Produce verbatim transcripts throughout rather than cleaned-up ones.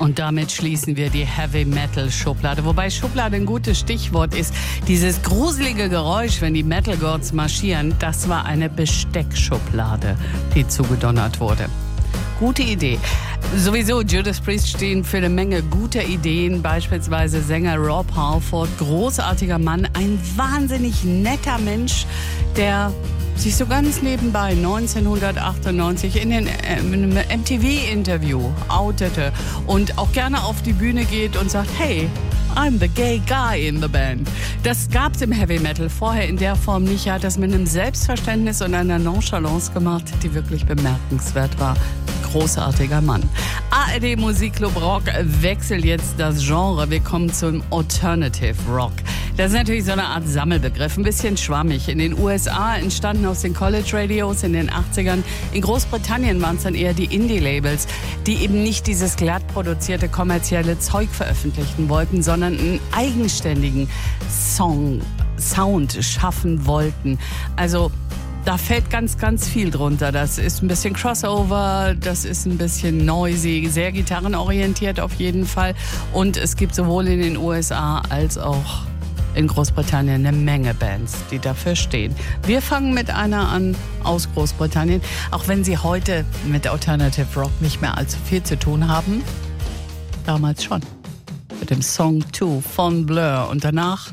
Und damit schließen wir die Heavy-Metal-Schublade. Wobei Schublade ein gutes Stichwort ist. Dieses gruselige Geräusch, wenn die Metal Gods marschieren, das war eine Besteckschublade, die zugedonnert wurde. Gute Idee. Sowieso, Judas Priest stehen für eine Menge guter Ideen. Beispielsweise Sänger Rob Halford, großartiger Mann, ein wahnsinnig netter Mensch, der sich so ganz nebenbei neunzehnhundertachtundneunzig in, den, äh, in einem M T V-Interview outete und auch gerne auf die Bühne geht und sagt, hey, I'm the gay guy in the band. Das gab's im Heavy Metal vorher in der Form nicht. Er hat das mit einem Selbstverständnis und einer Nonchalance gemacht, die wirklich bemerkenswert war. Großartiger Mann. A R D Musikclub Rock wechselt jetzt das Genre. Wir kommen zum Alternative Rock. Das ist natürlich so eine Art Sammelbegriff, ein bisschen schwammig. In den U S A entstanden aus den College Radios in den achtzigern. In Großbritannien waren es dann eher die Indie-Labels, die eben nicht dieses glatt produzierte kommerzielle Zeug veröffentlichen wollten, sondern einen eigenständigen Song, Sound schaffen wollten. Also da fällt ganz, ganz viel drunter. Das ist ein bisschen Crossover, das ist ein bisschen noisy, sehr gitarrenorientiert auf jeden Fall. Und es gibt sowohl in den U S A als auch in Großbritannien eine Menge Bands, die dafür stehen. Wir fangen mit einer an aus Großbritannien, auch wenn sie heute mit Alternative Rock nicht mehr allzu viel zu tun haben. Damals schon. Mit dem Song two von Blur. Und danach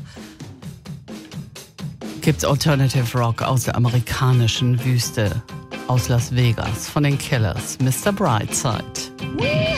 gibt's Alternative Rock aus der amerikanischen Wüste, aus Las Vegas, von den Killers, Mister Brightside.